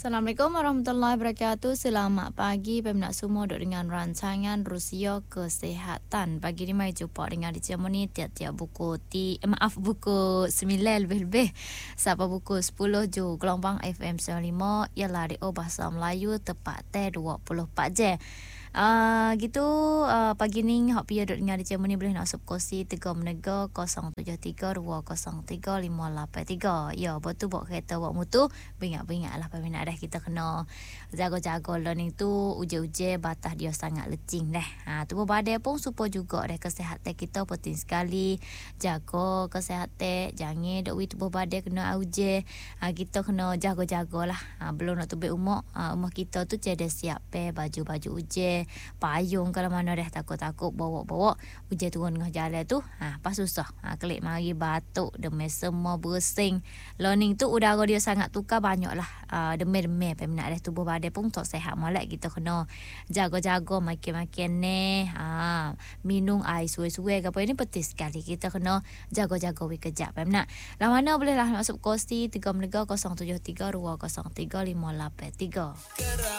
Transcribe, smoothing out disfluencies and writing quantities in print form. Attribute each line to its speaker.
Speaker 1: Assalamualaikum warahmatullahi wabarakatuh. Selamat pagi peminat semua duduk dengan rancangan Rusia Kesihatan. Pagi ni mari jumpa dengan Encik Moni tiap-tiap pukul 9 lebih-lebih sampai pukul 10 ju gelombang FM 95 ialah radio bahasa Melayu tepat 24 jam. Pagi ni hak pia duduk dengan Encik Moni boleh nak masuk kursi 3 menega 073-203-583. Ya, betul buat kereta buat motor. Beringat-beringatlah peminat dah kita kena jaga-jaga learning tu uji-uji batas dia sangat lecing dah. Tubuh badan pun supaya juga dah kesihatan kita penting sekali. Jaga kesihatan, jangan duk tubuh badan kena uji. Kita kena jaga-jagalah. Belum nak tubik umur kita tu jadi siap baju-baju uji, payung kalau mana dah takut-takut bawa-bawa uji turun tengah jalan tu. Pas susah. Klik mari batuk, demam semua bersin. Learning tu udara dia sangat tukar banyaklah. Demam peminat dah tubuh badan pun tak sihat molek. Kita kena jaga-jaga makin-makin ni. Minum air suai-suai apa ini penting sekali. Kita kena jaga-jaga kejap peminat. Lah mana bolehlah masuk kursi 3 menega 073 203 583.